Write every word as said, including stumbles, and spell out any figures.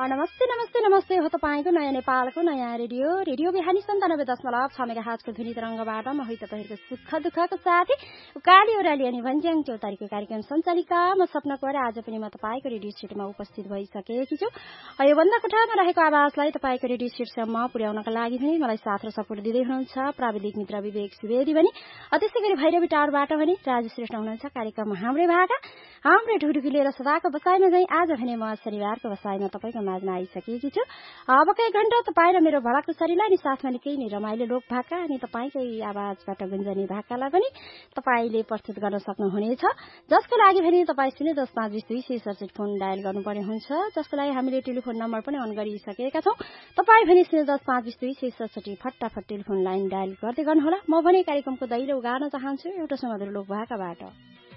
नमस्ते नमस्ते नमस्ते हो तपाईँको नयाँ नेपालको नयाँ रेडियो रेडियो बिहानी सन्तानब्बे दशमलव छ मेगा हाजको ध्वनि तरङ्गबाट म होइ तपाईँहरूको सुख दुःखको साथी उकाली ओह्राली अनि भन्ज्याङ चौतारीको कार्यक्रम सञ्चालिका म सपना कोर आज पनि म तपाईँको रेडियो सेटमा उपस्थित भइसकेकी छु। योभन्दा कोठामा रहेको आवाजलाई तपाईँको रेडियो सेटसम्म पुर्याउनका लागि पनि मलाई साथ र सपोर्ट दिँदै हुनुहुन्छ प्राविधिक मित्र विवेक सुवेदी पनि, त्यसै गरी भैरवी टावरबाट पनि राजु श्रेष्ठ हुनुहुन्छ। कार्यक्रम हाम्रै भाका हाम्रै ढुकढुकी लिएर सदाको बसाइमा चाहिँ आज भने म शनिबारको बसाइमा तपाईँको माझमा आइसकेकी छु। अबकै घण्टा तपाईँ र मेरो भलाकुसारीलाई अनि साथमा निकै नै रमाइलो लोक भाका अनि तपाईँकै आवाजबाट गुन्जने भाकालाई पनि तपाईँले प्रस्तुत गर्न सक्नुहुनेछ, जसको लागि भने तपाईँ शून्य दस पाँच बिस दुई सय सडसठी फोन डायल गर्नुपर्ने हुन्छ, जसको लागि हामीले टेलिफोन नम्बर पनि अन गरिसकेका छौँ। तपाईँ भने शून्य दस पाँच बिस दुई सय सडसठी फटाफट टेलिफोन लाइन डायल गर्दै गर्नुहोला। म भने कार्यक्रमको दैलो उगार्न चाहन्छु एउटा सुमधुर लोक भाकाबाट।